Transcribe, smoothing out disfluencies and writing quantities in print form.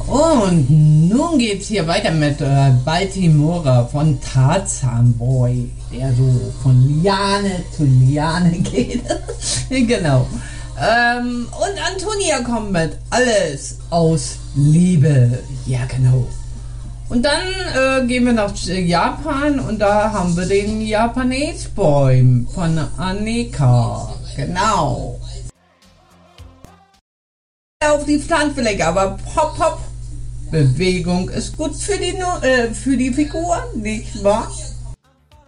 Und nun geht's hier weiter mit Baltimora von Tarzan Boy, der so von Liane zu Liane geht. Genau. Und Antonia kommt mit Alles aus Liebe. Ja, genau. Und dann gehen wir nach Japan und da haben wir den Japanese Boy von Annika. Genau. Auf die Pflanzenflecke, aber hopp, hopp. Bewegung ist gut für die Figur, nicht wahr?